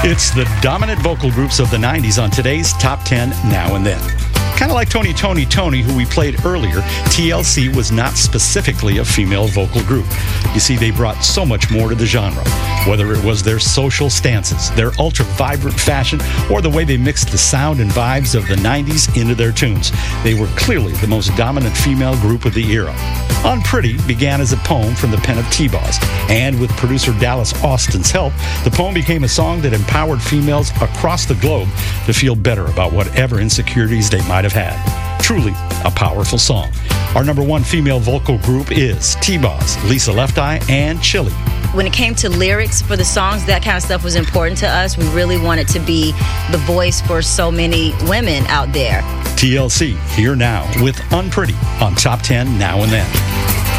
It's the dominant vocal groups of the 90s on today's Top 10 Now and Then. Kind of like Tony, who we played earlier, TLC was not specifically a female vocal group. You see, they brought so much more to the genre. Whether it was their social stances, their ultra-vibrant fashion, or the way they mixed the sound and vibes of the 90s into their tunes, they were clearly the most dominant female group of the era. Unpretty began as a poem from the pen of T-Boz, and with producer Dallas Austin's help, the poem became a song that empowered females across the globe to feel better about whatever insecurities they might have had. Truly a powerful song. Our number one female vocal group is T-Boz, Lisa Left Eye, and Chili. When it came to lyrics for the songs, that kind of stuff was important to us. We really wanted to be the voice for so many women out there. TLC, here now with Unpretty on Top 10 Now and Then.